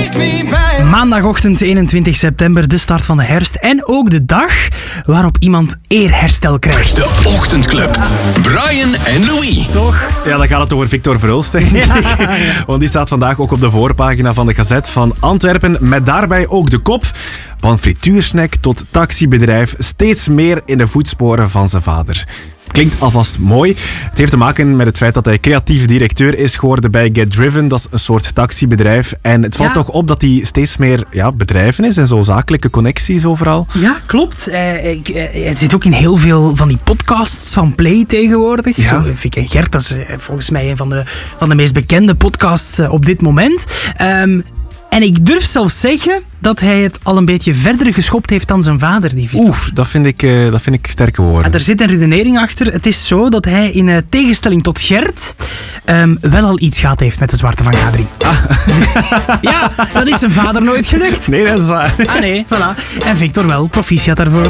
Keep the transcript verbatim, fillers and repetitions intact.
Maandagochtend eenentwintig september, de start van de herfst. En ook de dag waarop iemand eerherstel krijgt. De Ochtendclub. Brian en Louis. Toch? Ja, dan gaat het over Victor Verhulst, denk ik. Ja. Want die staat vandaag ook op de voorpagina van de Gazet van Antwerpen. Met daarbij ook de kop. Van frituursnack tot taxibedrijf. Steeds meer in de voetsporen van zijn vader. Klinkt alvast mooi. Het heeft te maken met het feit dat hij creatief directeur is geworden bij Get Driven. Dat is een soort taxibedrijf. En het valt Ja. toch op dat hij steeds meer ja, bedrijven is en zo zakelijke connecties overal. Ja, klopt. Uh, ik, uh, hij zit ook in heel veel van die podcasts van Play tegenwoordig. Ja. Zo, Vic en Gert, dat is uh, volgens mij een van de, van de meest bekende podcasts uh, op dit moment. Um, en ik durf zelfs zeggen dat hij het al een beetje verder geschopt heeft dan zijn vader, die Victor. Oeh, dat vind ik, uh, dat vind ik sterke woorden. En er zit een redenering achter. Het is zo dat hij in uh, tegenstelling tot Gert um, wel al iets gehad heeft met de zwarte van K drie. Ah. Ja, dat is zijn vader nooit gelukt. Nee, dat is waar. Ah nee, voilà. En Victor wel. Proficiat daarvoor.